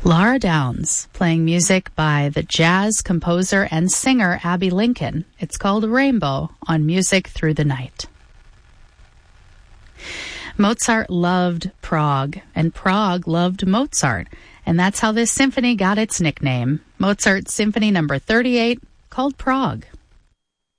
Laura Downs, playing music by the jazz composer and singer Abbey Lincoln. It's called Rainbow on Music Through the Night. Mozart loved Prague, and Prague loved Mozart, and that's how this symphony got its nickname. Mozart Symphony No. 38, called Prague.